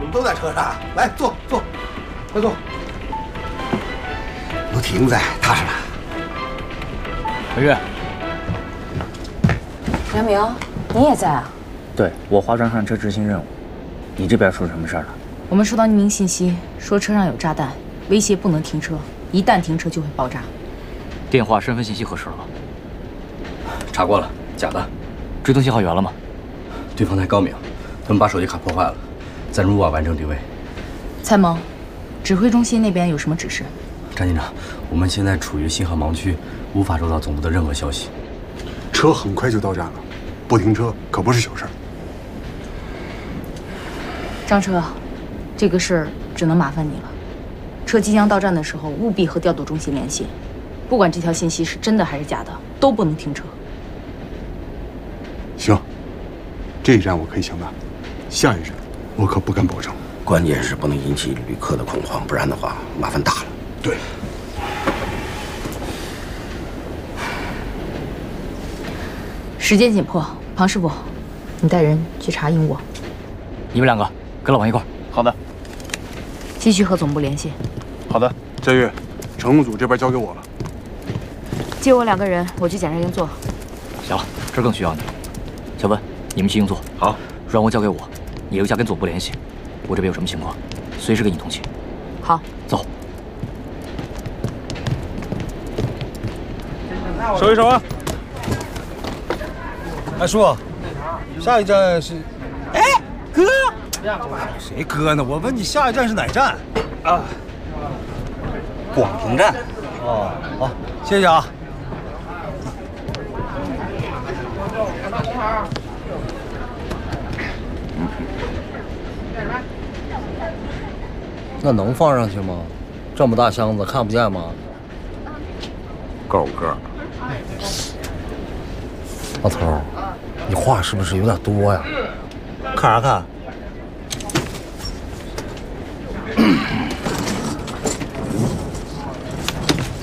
们都在车上，来坐，快坐。有体英在，踏实了。 文月， 梁明，你也在啊？ 对，我化妆上车执行任务。你这边出什么事儿了？ 我们收到匿名信息，说车上有炸弹，威胁不能停车，一旦停车就会爆炸。 电话、身份信息核实了吗？ 查过了，假的。 追踪信号源了吗？ 对方太高明，他们把手机卡破坏了，暂时无法完成定位。 参谋，指挥中心那边有什么指示？ 张警长，我们现在处于信号盲区，无法收到总部的任何消息。 车很快就到站了，不停车可不是小事儿。 张车，这个事儿只能麻烦你了。车即将到站的时候，务必和调度中心联系，不管这条信息是真的还是假的，都不能停车。 行，这一站我可以想办，下一站我可不敢保证。 关键是不能引起旅客的恐慌，不然的话麻烦大了。 对。 时间紧迫，庞师傅，你带人去查营窝。 你们两个跟老王一块儿。 好的。 继续和总部联系。 好的。 佳玉，乘务组这边交给我了。 借我2个人，我去检查营座。 行了，这儿更需要你。小文，你们去营座。 好。 软卧交给我，你留下跟总部联系。我这边有什么情况，随时跟你通气。 好。 走。 手一手啊！ 哎，叔，下一站是…… 哎，哥， 谁哥呢？我问你下一站是哪站？ 啊，广平站。 哦，好，谢谢啊。那能放上去吗？这么大箱子看不见吗？ 够个。 老头，你话是不是有点多呀？ 看啥看？